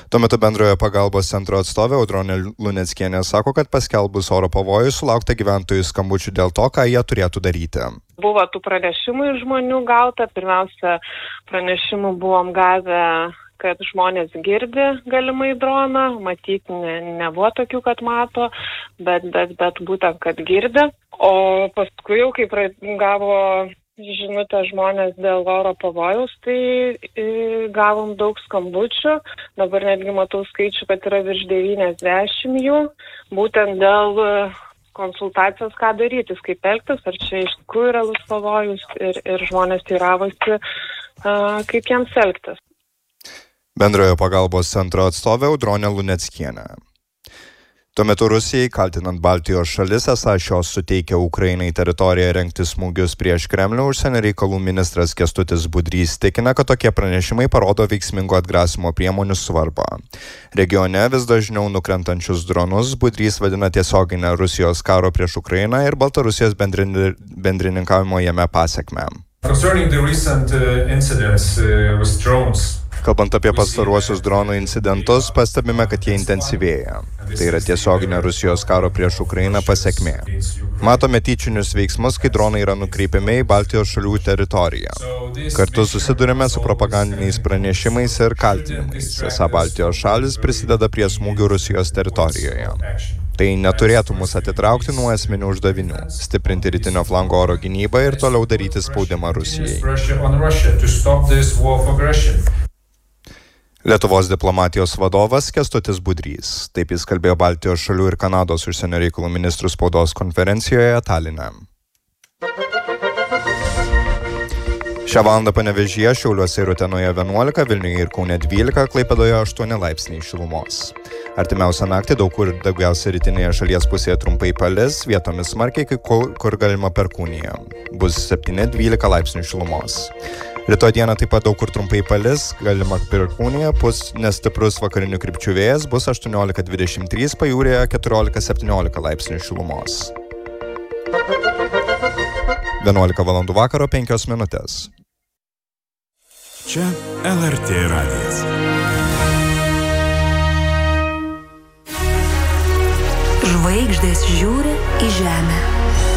Tuo metu bendrojo pagalbos centro atstovė Audronė Luneckienė sako, kad paskelbus oro pavojų sulaukta gyventojų skambučių dėl to, ką jie turėtų daryti. Buvo tų pranešimų iš žmonių gauta. Pirmiausia, pranešimų buvom gavę, kad žmonės girdi galimai droną. Matyti nebuvo tokių, kad mato, bet būtent, kad girdi. O paskui jau, kai gavo žinutę žmonės dėl oro pavojaus, tai gavom daug skambučių. Dabar netgi matau skaičių, kad yra virš 90 jų. Būtent dėl konsultacijos, ką daryti, kaip elgtis, ar čia iš tikrųjų realus pavojus ir žmonės teiravosi, kaip jiems elgtis. Bendrojo pagalbos centro atstovė Audronė Luneckienė. Tuo metu Rusijai, kaltinant Baltijos šalis, esą šios suteikia Ukrainai teritoriją rengti smūgius prieš Kremlių, užsienio reikalų ministras Kęstutis Budrys tikina, kad tokie pranešimai parodo veiksmingo atgrasimo priemonių svarbą. Regione vis dažniau nukrentančius dronus Budrys vadina tiesioginę Rusijos karo prieš Ukrainą ir Baltarusijos bendrininkavimo jame pasekmę. Kalbant apie pastaruosius dronų incidentus, pastebime, kad jie intensyvėja. Tai yra tiesioginė Rusijos karo prieš Ukrainą pasekmė. Matome tyčinius veiksmus, kai dronai yra nukreipiami į Baltijos šalių teritoriją. Kartu susidurime su propagandiniais pranešimais ir kaltinimais, esą Baltijos šalis prisideda prie smūgių Rusijos teritorijoje. Tai neturėtų mus atitraukti nuo esminių uždavinių – stiprinti rytinio flango oro gynybą ir toliau daryti spaudimą Rusijai. Lietuvos diplomatijos vadovas Kęstutis Budrys. Taip jis kalbėjo Baltijos šalių ir Kanados užsienio reikalų ministrų spaudos konferencijoje Taline. Šią valandą Panevėžyje, Šiauliuose ir Utenoje 11, Vilniuje ir Kaune 12, Klaipėdoje 8 laipsniai šilumos. Artimiausią naktį daug kur daugiausia rytinėje šalies pusėje trumpai palis, vietomis smarkiai, kur galima perkūnija. Bus 7-12 laipsnių šilumos. Rytoj dieną taip pat daug kur trumpai palis, galima perkūnija, pūs nestiprus vakarinių krypčių vėjas, bus 18-23, pajūryje 14-17 laipsnių šilumos. 11 valandų vakaro 5 minutės. Čia LRT radijas. Žvaigždės žiūri į žemę.